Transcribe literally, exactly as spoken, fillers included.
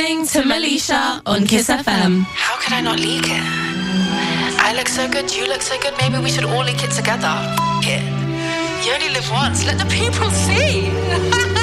To Melisha on Kiss F M. How could I not leak it? I look so good, you look so good, maybe we should all leak it together. F- it. You only live once, let the people see.